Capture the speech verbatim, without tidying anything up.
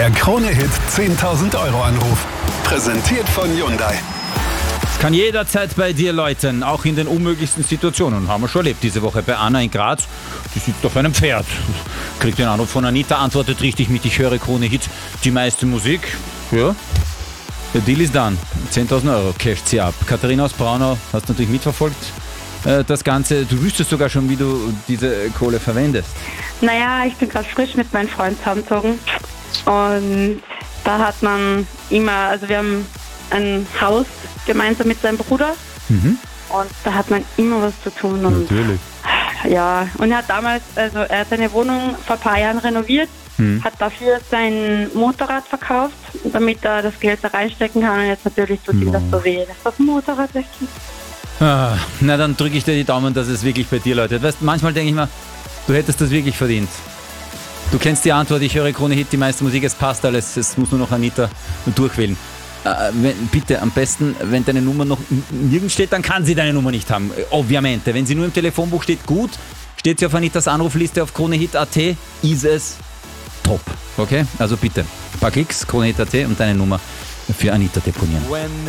Der Krone-Hit zehntausend Euro Anruf. Präsentiert von Hyundai. Es kann jederzeit bei dir läuten, auch in den unmöglichsten Situationen. Haben wir schon erlebt diese Woche bei Anna in Graz. Die sitzt auf einem Pferd. Kriegt den Anruf von Anita, antwortet richtig mit: Ich höre Krone-Hit, die meiste Musik. Ja, der Deal ist dann. zehntausend Euro casht sie ab. Katharina aus Braunau, hast natürlich mitverfolgt äh, das Ganze. Du wüsstest sogar schon, wie du diese Kohle verwendest. Naja, ich bin gerade frisch mit meinem Freund zusammengezogen und da hat man immer, also wir haben ein Haus gemeinsam mit seinem Bruder Mhm. und da hat man immer was zu tun. Und Natürlich. ja, und er hat damals, also er hat seine Wohnung vor ein paar Jahren renoviert, Mhm. hat dafür sein Motorrad verkauft, damit er das Geld da reinstecken kann und jetzt natürlich tut ihm das so weh, dass das Motorrad weggeht. Ah, na, dann drücke ich dir die Daumen, dass es wirklich bei dir läutet. Weißt, manchmal denke ich mir, du hättest das wirklich verdient. Du kennst die Antwort, ich höre Krone-Hit, die meiste Musik, es passt alles, es muss nur noch Anita durchwählen. Äh, wenn, bitte, am besten, wenn deine Nummer noch nirgends steht, dann kann sie deine Nummer nicht haben, obviamente. Wenn sie nur im Telefonbuch steht, gut, steht sie auf Anitas Anrufliste auf Kronehit Punkt at, ist es top. Okay? Also bitte, ein paar Klicks, Kronehit Punkt at und deine Nummer für Anita deponieren.